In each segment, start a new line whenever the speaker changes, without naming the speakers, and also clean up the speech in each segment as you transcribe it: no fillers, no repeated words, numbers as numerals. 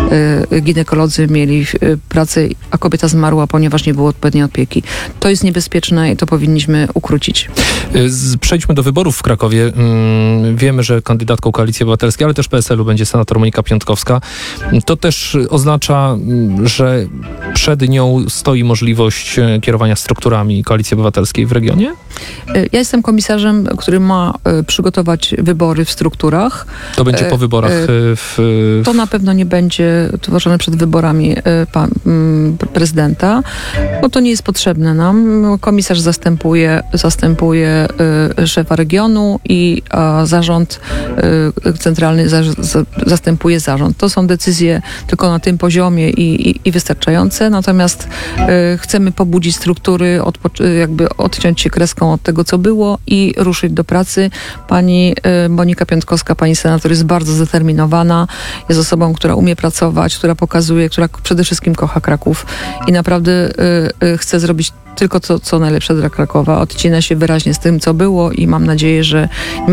ginekolodzy mieli pracę, a kobieta zmarła, ponieważ nie było odpowiedniej opieki. To jest niebezpieczne i to powinniśmy ukrócić.
Przejdźmy do wyborów w Krakowie. Wiemy, że kandydatką Koalicji Obywatelskiej, ale też PSL-u będzie senator Monika Piątkowska. To też oznacza, że przed nią stoi możliwość kierowania strukturami Koalicji Obywatelskiej w regionie?
Ja jestem komisarzem, który ma przygotować wybory w strukturach.
To będzie po wyborach
To na pewno nie będzie tworzone przed wyborami prezydenta, bo to nie jest potrzebne nam. Komisarz zastępuje szefa regionu i zarząd centralny zastępuje zarząd. To są decyzje tylko na tym poziomie i wystarczające, natomiast chcemy pobudzić struktury, jakby odciąć się kreską od tego, co było i ruszyć do pracy. Pani Monika Piątkowska, pani senator, jest bardzo zdeterminowana, jest osobą, która umie pracować, która pokazuje, która przede wszystkim kocha Kraków i naprawdę chce zrobić tylko to, co najlepsze dla Krakowa. Odcina się wyraźnie z tym, co było i mam nadzieję, że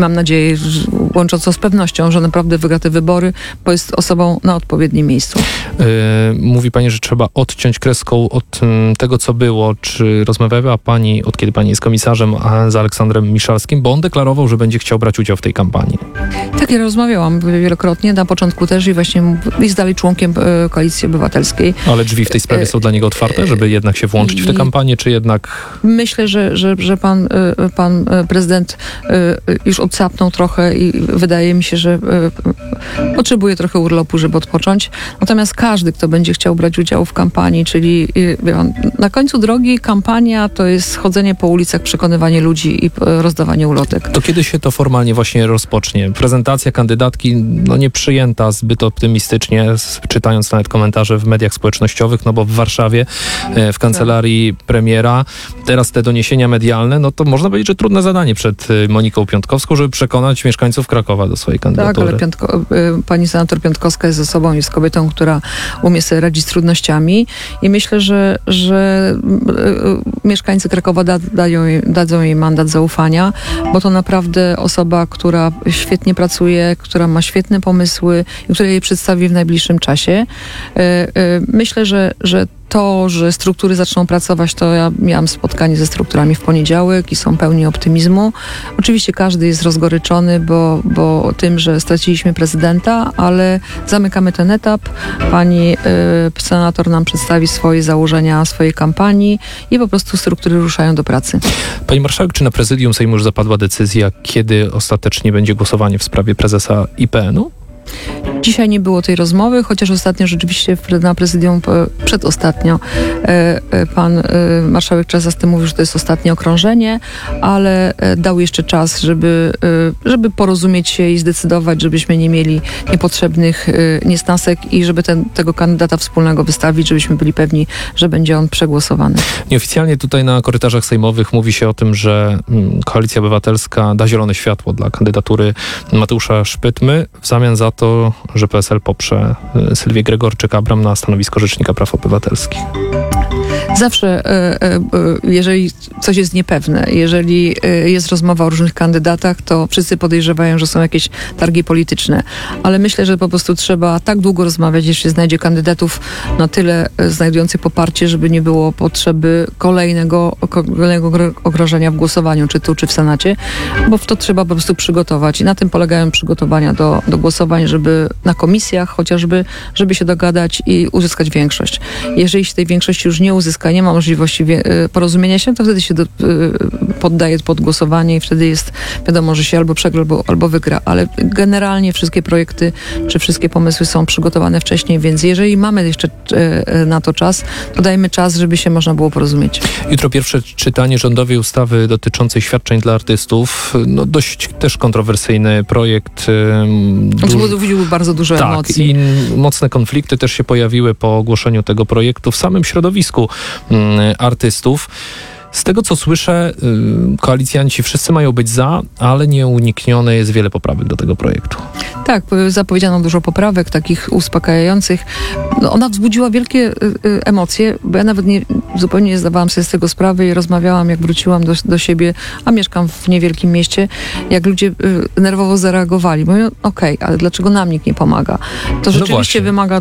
łącząc to z pewnością, że naprawdę wygra te wybory, bo jest osobą na odpowiednim miejscu.
Mówi pani, że trzeba odciąć kreską od tego, co było. Czy rozmawiała pani, od kiedy pani jest komisarzem, z Aleksandrem Miszalskim, bo on deklarował, że będzie chciał brać udział w tej kampanii?
Tak, ja rozmawiałam wielokrotnie, na początku też i właśnie jest dalej członkiem Koalicji Obywatelskiej.
Ale drzwi w tej sprawie są dla niego otwarte, żeby jednak się włączyć w tę kampanię, czy jednak...
Myślę, że pan prezydent już odsapnął trochę i wydaje mi się, że potrzebuje trochę urlopu, żeby odpocząć. Natomiast każdy, kto będzie chciał brać udział w kampanii, czyli na końcu drogi kampania to jest chodzenie po ulicach, przekonywanie ludzi i rozdawanie ulotek.
To kiedy się to formalnie właśnie rozpocznie? Prezentacja kandydatki nie przyjęta zbyt optymistycznie, czytając nawet komentarze w mediach społecznościowych, bo w Warszawie, w kancelarii premiera, teraz te doniesienia medialne, to można powiedzieć, że trudne zadanie przed Moniką Piątkowską, żeby przekonać mieszkańców Krakowa do swojej kandydatury.
Tak, ale pani senator Piątkowska jest osobą, jest kobietą, która umie sobie radzić z trudnościami i myślę, że mieszkańcy Krakowa dadzą jej mandat zaufania, bo to naprawdę osoba, która świetnie pracuje, która ma świetne pomysły i która jej przedstawi w najbliższym czasie. Myślę, że to, że struktury zaczną pracować, to ja miałam spotkanie ze strukturami w poniedziałek i są pełni optymizmu. Oczywiście każdy jest rozgoryczony, bo tym, że straciliśmy prezydenta, ale zamykamy ten etap. Pani senator nam przedstawi swoje założenia swojej kampanii i po prostu struktury ruszają do pracy.
Pani marszałek, czy na prezydium Sejmu już zapadła decyzja, kiedy ostatecznie będzie głosowanie w sprawie prezesa IPN-u?
Dzisiaj nie było tej rozmowy, chociaż ostatnio rzeczywiście na prezydium, przedostatnio, pan marszałek Czarzasty mówił, że to jest ostatnie okrążenie, ale dał jeszcze czas, żeby porozumieć się i zdecydować, żebyśmy nie mieli niepotrzebnych niesnasek i żeby tego kandydata wspólnego wystawić, żebyśmy byli pewni, że będzie on przegłosowany.
Nieoficjalnie tutaj na korytarzach sejmowych mówi się o tym, że Koalicja Obywatelska da zielone światło dla kandydatury Mateusza Szpytmy w zamian za to, że PSL poprze Sylwię Gregorczyk-Abram na stanowisko Rzecznika Praw Obywatelskich.
Zawsze, jeżeli coś jest niepewne, jeżeli jest rozmowa o różnych kandydatach, to wszyscy podejrzewają, że są jakieś targi polityczne. Ale myślę, że po prostu trzeba tak długo rozmawiać, jeśli znajdzie kandydatów na tyle znajdujących poparcie, żeby nie było potrzeby kolejnego ogrożenia w głosowaniu, czy tu, czy w Senacie, bo w to trzeba po prostu przygotować. I na tym polegają przygotowania do głosowań, żeby na komisjach chociażby, żeby się dogadać i uzyskać większość. Jeżeli się tej większości już nie uzyska, nie ma możliwości porozumienia się, to wtedy się poddaje pod głosowanie i wtedy jest wiadomo, że się albo przegra, albo wygra. Ale generalnie wszystkie projekty, czy wszystkie pomysły są przygotowane wcześniej, więc jeżeli mamy jeszcze na to czas, to dajmy czas, żeby się można było porozumieć. Jutro
pierwsze czytanie rządowej ustawy dotyczącej świadczeń dla artystów. Dość też kontrowersyjny projekt.
Wzbudził bardzo dużo emocji.
I mocne konflikty też się pojawiły po ogłoszeniu tego projektu w samym środowisku artystów. Z tego, co słyszę, koalicjanci wszyscy mają być za, ale nieuniknione jest wiele poprawek do tego projektu.
Tak, zapowiedziano dużo poprawek, takich uspokajających. Ona wzbudziła wielkie emocje, bo ja nawet zupełnie nie zdawałam sobie z tego sprawy i rozmawiałam, jak wróciłam do siebie, a mieszkam w niewielkim mieście, jak ludzie nerwowo zareagowali. Mówią, okej, ale dlaczego nam nikt nie pomaga? To rzeczywiście wymaga